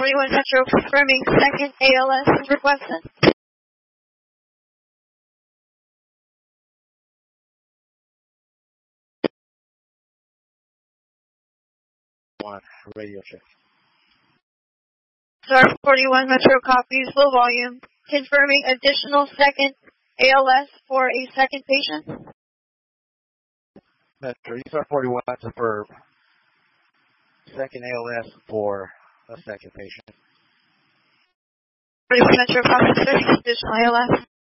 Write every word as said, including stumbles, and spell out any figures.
forty-one Metro confirming second A L S is requested. One, radio check. Star forty-one Metro copies, low volume, confirming additional second A L S for a second patient. Metro, Star forty-one confirm second A L S for a second patient. forty-one Metro copies, additional A L S.